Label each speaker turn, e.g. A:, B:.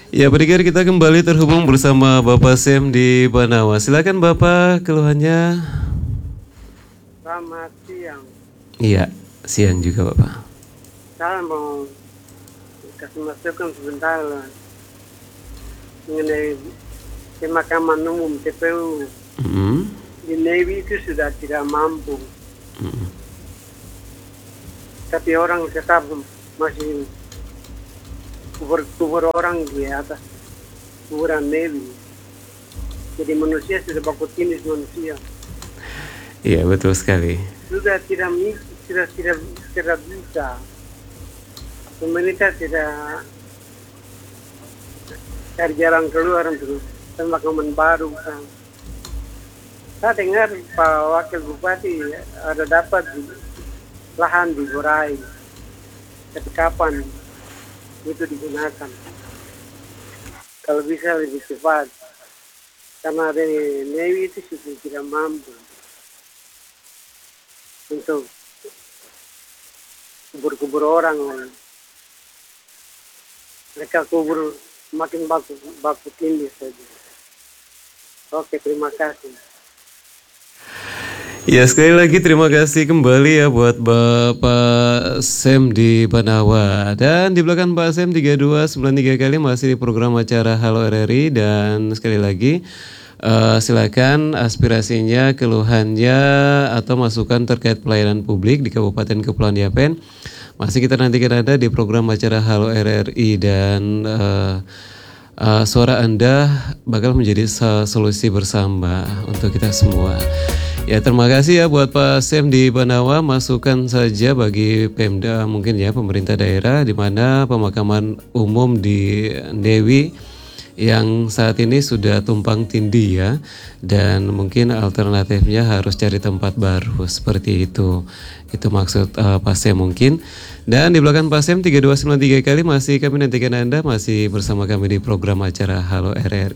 A: Ya, pendengar kita kembali terhubung bersama Bapak Sem di Banawa. Silakan Bapak keluhannya.
B: Selamat siang.
A: Iya, siang juga Bapak.
B: Saya mau kasih masukan sebentar mengenai pemakaman umum TPU di Navy itu sudah tidak mampu. Tapi orang tetap masih kubur orang di atas kuburan Navy. Jadi manusia sudah baku jenis manusia.
A: Iya, betul sekali.
B: Sudah tidak bisa. Pemerintah tidak cari jalan keluar untuk pemakaman baru. Saya dengar Pak Wakil Bupati ada dapat lahan di Borai. Tapi kapan itu digunakan? Kalau bisa lebih cepat. Karena dari Navy itu sudah tidak mampu untuk kubur-kubur orang. Mereka kubur makin baku tinggi saja. Oke, terima kasih.
A: Ya, sekali lagi terima kasih kembali ya buat Bapak Sem di Banawa. Dan di belakang Pak Sem 3293 kali masih di program acara Halo RRI. Dan sekali lagi silakan aspirasinya, keluhannya atau masukan terkait pelayanan publik di Kabupaten Kepulauan Yapen. Masih kita nantikan ada di program acara Halo RRI. Dan suara Anda bakal menjadi solusi bersama untuk kita semua. Ya, terima kasih ya buat Pak Sem di Banawa. Masukan saja bagi Pemda mungkin ya, pemerintah daerah, di mana pemakaman umum di Dewi yang saat ini sudah tumpang tindih ya, dan mungkin alternatifnya harus cari tempat baru seperti itu. Itu maksud Pak Sem mungkin. Dan di belakang Pak Sem 3293 kali masih kami nantikan Anda masih bersama kami di program acara Halo RRI.